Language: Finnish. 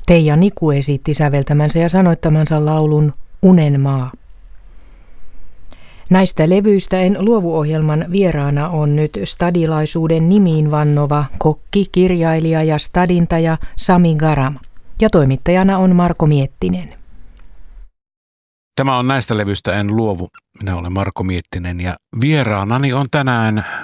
Teija Niku esitti säveltämänsä ja sanoittamansa laulun Unenmaa. Näistä levyistä En luovu-ohjelman vieraana on nyt stadilaisuuden nimiin vannova kokki, kirjailija ja stadintaja Sami Garam. Ja toimittajana on Marko Miettinen. Tämä on näistä levyistä En luovu. Minä olen Marko Miettinen ja vieraanani on tänään